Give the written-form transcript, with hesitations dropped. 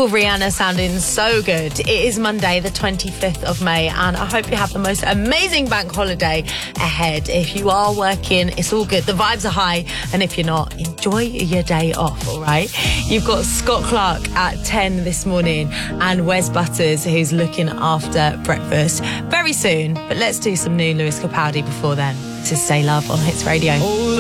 Ooh, Rihanna sounding so good. It is Monday, the 25th of May, and I hope you have the most amazing bank holiday ahead. If you are working, it's all good. The vibes are high, and if you're not, enjoy your day off, all right? You've got Scott Clark at 10 this morning and Wes Butters, who's looking after breakfast very soon. But let's do some new Lewis Capaldi before then. This is Say Love on Hits Radio.